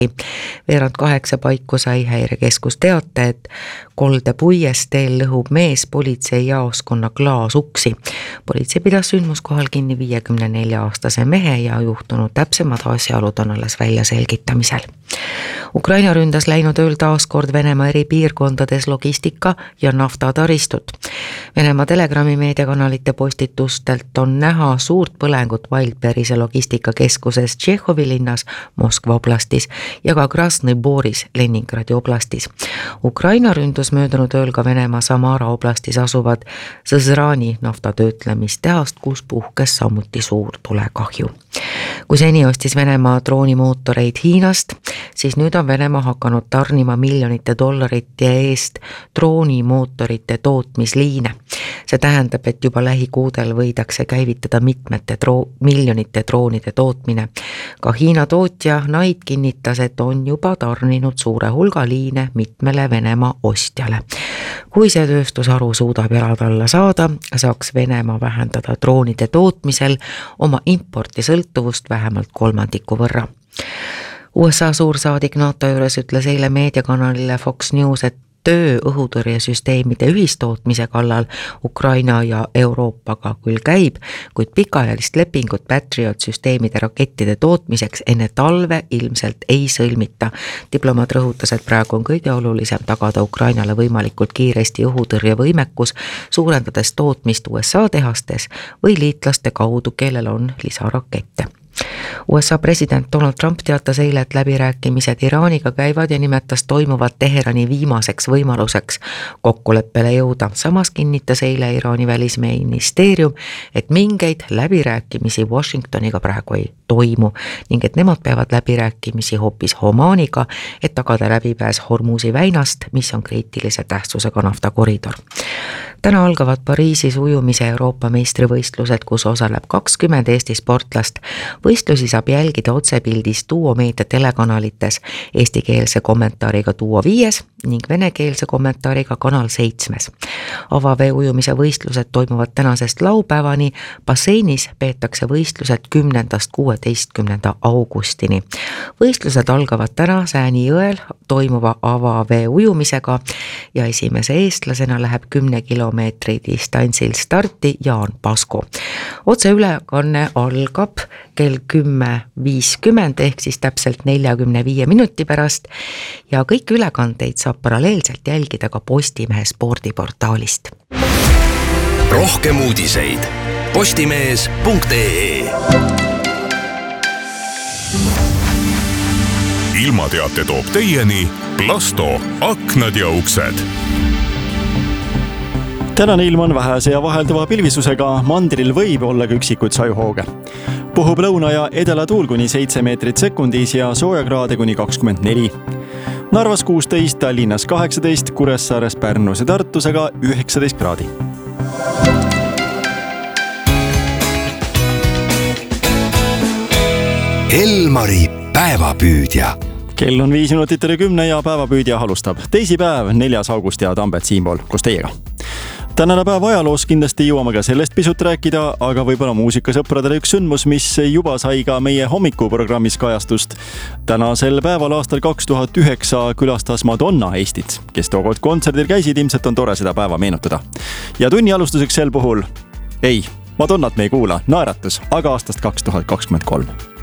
Veerand 8 paiku sai häirekeskus teate, et kolde puiesteel lõhub mees politseijaoskonna klaasuksi. Politsei pidas sündmuskohal kinni 54-aastase mehe ja juhtunud täpsemad asjaolud on alles välja selgitamisel. Ukraina ründas läinud ööl taaskord Venemaa eri piirkondades logistika ja naftataristut. Venemaa Telegrami meediakanalite postitustelt on näha suurt põlengut Wildberrise logistikakeskuses Tšehhovi linnas Moskva oblastis ja ka Krasnõi Boris Leningradi oblastis. Ukraina ründus möödunud ööl ka Venemaa Samara oblastis asuvad Sõzrani naftatöötlemistehast, kus puhkes samuti suur tulekahju. Kui seni ostis Venemaa droonimootoreid Hiinast, siis nüüd on Venemaa hakanud tarnima miljonite dollarite eest droonimootorite tootmisliine. See tähendab, et juba lähikuudel võidakse käivitada mitmete miljonite droonide tootmine. Ka Hiina tootja Naid kinnitas, et on juba tarninud suure hulga liine mitmele Venemaa ostjale. Kui see tööstusharu suudab jalad alla saada, saaks Venemaa vähendada droonide tootmisel oma importi sõltuvust vähemalt 3% võrra. USA suursaadik NATO juures ütles eile meediakanalile Fox News, et töö õhutõrjesüsteemide ühistootmise kallal Ukraina ja Euroopaga küll käib, kuid pikaajalist lepingut Patriot-süsteemide rakettide tootmiseks enne talve ilmselt ei sõlmita. Diplomaat rõhutas, et praegu on kõige olulisem tagada Ukrainale võimalikult kiiresti õhutõrjevõimekus, suurendades tootmist USA tehastes või liitlaste kaudu, kellel on lisarakette. USA president Donald Trump teatas eile, et läbirääkimised Iraaniga käivad ja nimetas toimuvat Teherani viimaseks võimaluseks kokkuleppele jõuda. Samas kinnitas eile Iraani välisministeerium, et mingeid läbirääkimisi Washingtoniga praegu ei toimu ning et nemad peavad läbirääkimisi hoopis Omaaniga, et tagada läbipääs Hormuzi väinast, mis on kriitilise tähtsusega naftakoridor. Täna algavad Pariisis ujumise Euroopa meistrivõistlused, kus osaleb 20 Eesti sportlast. Võistlusi saab jälgida otsepildis Duo meedia telekanalites, eestikeelse kommentaariga Duo 5 ning venekeelse kommentaariga Kanal 7. Avavee ujumise võistlused toimuvad tänasest laupäevani. Basseinis peetakse võistlused 10.–16. augustini. Võistlused algavad täna Sääni jõel toimuva avavee ujumisega ja esimese eestlasena läheb 10 kilomeetri distantsil starti Jaan Pasko. Otseülekanne algab kell 10.50 ehk siis täpselt 45 minuti pärast ja kõik ülekandeid saab paralleelselt jälgida ka Postimehe spordiportaalist. Rohkem uudiseid postimees.ee. Ilmateate toob teieni Plasto aknad ja uksed. Tänane ilm on vähese ja vahelduva pilvisusega, mandril võib olla ka üksikuid sajuhooge. Puhub lõuna ja edela tuul kuni 7 meetrit sekundis ja soojakraade kuni 24. Narvas 16, Tallinnas 18, Kuressaares, Pärnus ja Tartus aga 19 kraadi. Elmari päevapüüdja. Kell on 5 minutit üle 10 ja päevapüüdja alustab. Teisipäev, 4. august ja Tambet siinpool koos teiega. Tänane päev ajaloos kindlasti jõuame ka sellest pisut rääkida, aga võib-olla muusikasõpradele üks sündmus, mis juba sai ka meie hommikuprogrammis kajastust. Tänasel päeval aastal 2009 külastas Madonna Eestit, kes tookord kontserdil käisid, ilmselt on tore seda päeva meenutada. Ja tunni alustuseks sel puhul, Madonnat me ei kuula, naeratus, aga aastast 2023.